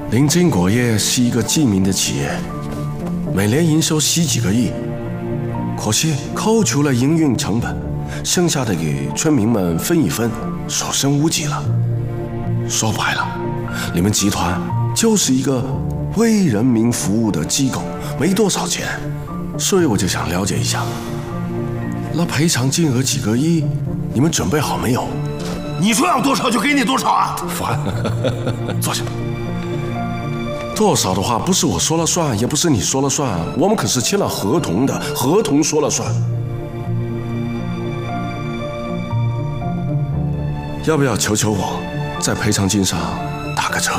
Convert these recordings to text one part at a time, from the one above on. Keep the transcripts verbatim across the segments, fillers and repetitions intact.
临晋果业是一个知名的企业，每年营收十几个亿，可惜扣除了营运成本，剩下的给村民们分一分，所剩无几了。说白了，你们集团就是一个为人民服务的机构，没多少钱，所以我就想了解一下，那赔偿金额几个亿，你们准备好没有？ 你说要多少就给你多少啊！ 烦，坐下。多少的话不是我说了算，也不是你说了算，我们可是签了合同的，合同说了算。要不要求求我，在赔偿金上打个折？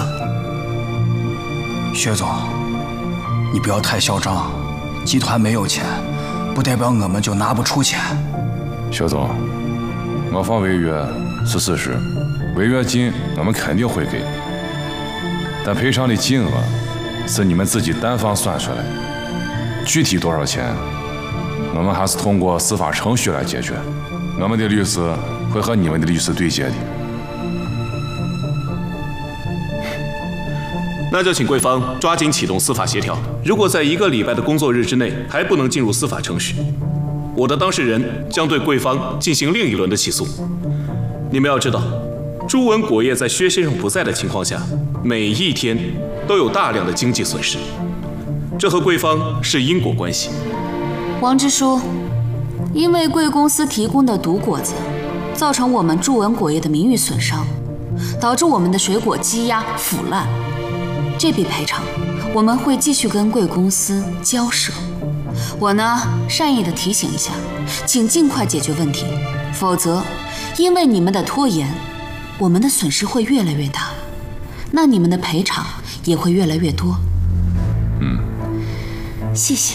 薛总，你不要太嚣张，集团没有钱，不代表我们就拿不出钱。 薛总，我方违约是事实，违约金我们肯定会给。但赔偿的金额是你们自己单方算出来，具体多少钱，我们还是通过司法程序来解决。我们的律师会和你们的律师对接的。 那就请贵方抓紧启动司法协调。如果在一个礼拜的工作日之内还不能进入司法程序，我的当事人将对贵方进行另一轮的起诉。你们要知道，朱文果业在薛先生不在的情况下，每一天都有大量的经济损失，这和贵方是因果关系。 王支书，因为贵公司提供的毒果子，造成我们朱文果业的名誉损伤，导致我们的水果积压腐烂。这笔赔偿我们会继续跟贵公司交涉。我呢，善意的提醒一下，请尽快解决问题，否则因为你们的拖延，我们的损失会越来越大，那你们的赔偿也会越来越多。 嗯， 谢谢。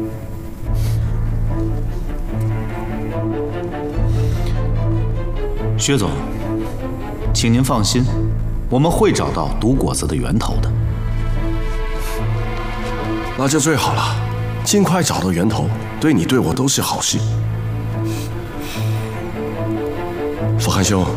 薛总，请您放心，我们会找到毒果子的源头的。 那就最好了，尽快找到源头，对你对我都是好事。傅汉兄，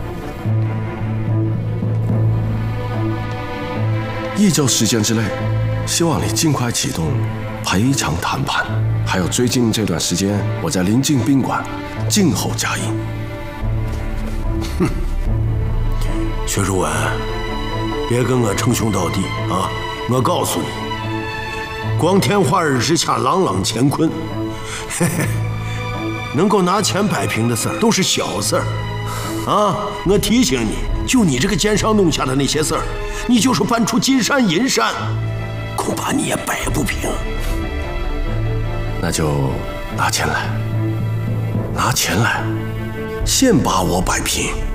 一周时间之内，希望你尽快启动赔偿谈判。还有最近这段时间，我在临近宾馆静候佳音。 哼，薛书文，别跟我称兄道弟啊！我告诉你，光天化日之下，朗朗乾坤，嘿嘿，能够拿钱摆平的事儿都是小事儿。啊！我提醒你，就你这个奸商弄下的那些事儿，你就是搬出金山银山，恐怕你也摆不平。 那就拿钱来，拿钱来，先把我摆平。